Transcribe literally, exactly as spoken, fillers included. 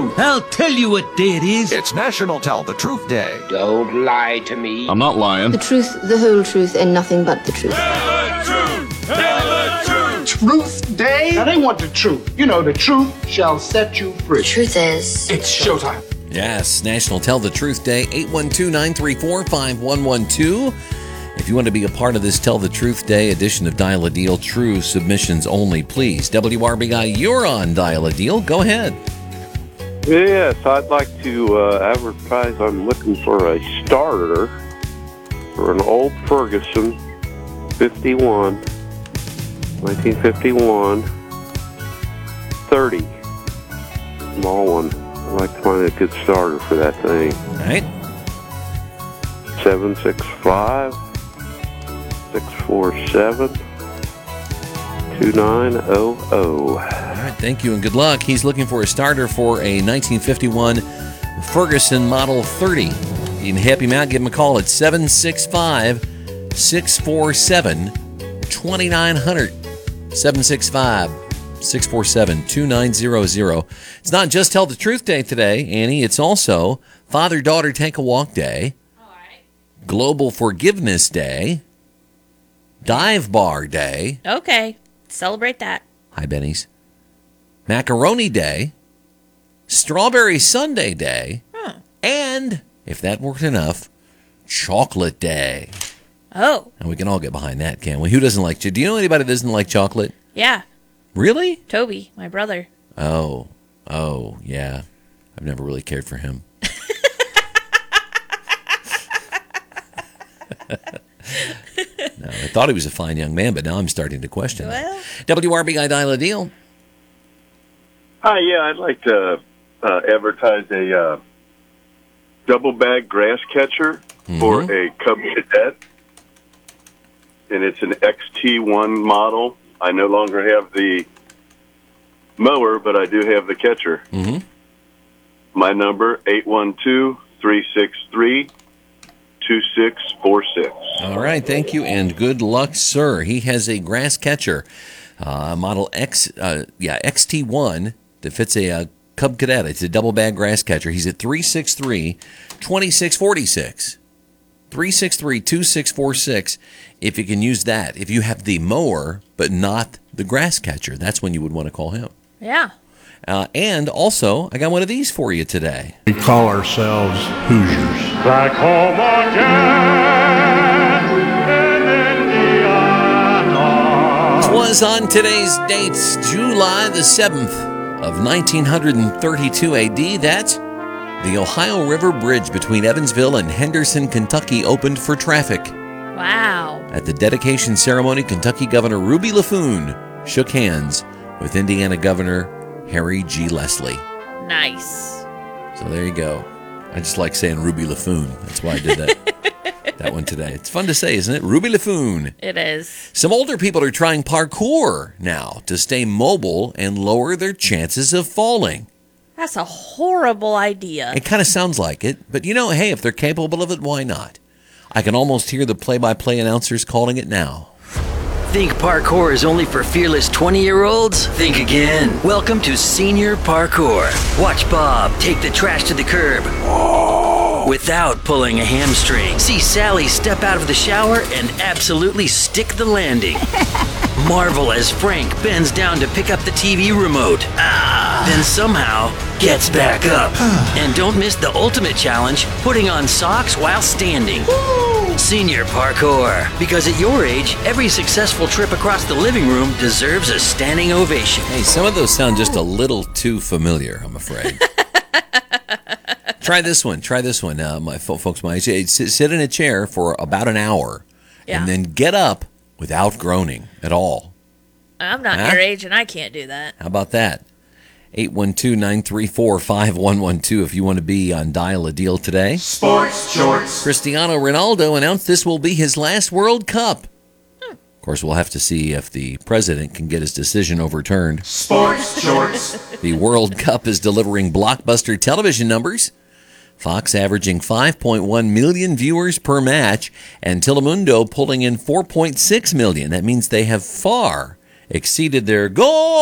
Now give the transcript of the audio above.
I'll tell you what day it is. It's National Tell the Truth Day. Don't lie to me. I'm not lying. The truth, the whole truth, and nothing but the truth. Tell the truth! Tell the truth! Truth Day? Now they want the truth. You know, the truth shall set you free. The truth is... It's showtime. Yes, National Tell the Truth Day, eight one two, nine three four, five one one two. If you want to be a part of this Tell the Truth Day edition of Dial a Deal, true submissions only, please. W R B I, you're on Dial a Deal. Go ahead. Yes, I'd like to uh, advertise. I'm looking for a starter for an old Ferguson fifty-one, nineteen fifty-one, thirty, small one. I'd like to find a good starter for that thing. All right. seven six five, six four seven, two nine zero zero. All right, thank you and good luck. He's looking for a starter for a nineteen fifty-one Ferguson Model thirty. You can help him out. Give him a call at seven six five, six four seven, two nine zero zero. seven six five, six four seven, two nine zero zero. It's not just Tell the Truth Day today, Annie. It's also Father-Daughter Take a Walk Day, All right. Global Forgiveness Day, Dive Bar Day. Okay. Celebrate that. Hi, Benny's. Macaroni Day, Strawberry Sundae Day, Hmm. and, if that weren't enough, Chocolate Day. Oh, And we can all get behind that, can't we? Who doesn't like chocolate? Do you know anybody that doesn't like chocolate? yeah. Really? Toby, my brother. Oh, oh, yeah. I've never really cared for him. No, I thought he was a fine young man, but now I'm starting to question Well. that. W R B I Dial a Deal. Hi, yeah, I'd like to uh, advertise a uh, double bag grass catcher for a Cub Cadet, and it's an X T one model. I no longer have the mower, but I do have the catcher. Mm-hmm. My number, eight one two, three six three, two six four six. All right, thank you, and good luck, sir. He has a grass catcher, uh, model X, uh, yeah, X T one that fits a uh, Cub Cadet. It's a double bag grass catcher. He's at three six three, two six four six. three six three, two six four six. If you can use that, if you have the mower but not the grass catcher, that's when you would want to call him. Yeah. Uh, and also, I got one of these for you today. We call ourselves Hoosiers. Back home again in Indiana. It was on today's date, July the seventh of nineteen thirty-two A D. That's the Ohio River Bridge between Evansville and Henderson, Kentucky, opened for traffic. Wow. At the dedication ceremony, Kentucky Governor Ruby Laffoon shook hands with Indiana Governor Harry G. Leslie. Nice. So there you go. I just like saying Ruby Laffoon. That's why I did that. That one today. It's fun to say, isn't it? Ruby Laffoon. It is. Some older people are trying parkour now to stay mobile and lower their chances of falling. That's a horrible idea. It kind of sounds like it, but you know, hey, if they're capable of it, why not? I can almost hear the play-by-play announcers calling it now. Think parkour is only for fearless twenty-year-olds? Think again. Welcome to Senior Parkour. Watch Bob take the trash to the curb without pulling a hamstring. See Sally step out of the shower and absolutely stick the landing. Marvel as Frank bends down to pick up the T V remote. Ah, then somehow gets back up. And don't miss the ultimate challenge, putting on socks while standing. Senior Parkour. Because at your age, every successful trip across the living room deserves a standing ovation. Hey, some of those sound just a little too familiar, I'm afraid. Try this one. Try this one, uh, my fo- folks. My age, sit, sit in a chair for about an hour, Yeah. and then get up without groaning at all. I'm not Huh? your age and I can't do that. How about that? eight one two, nine three four, five one one two if you want to be on Dial a Deal today. Sports shorts. Cristiano Ronaldo announced this will be his last World Cup. Of course, we'll have to see if the president can get his decision overturned. Sports shorts. The World Cup is delivering blockbuster television numbers. Fox averaging five point one million viewers per match, and Telemundo pulling in four point six million. That means they have far exceeded their goal.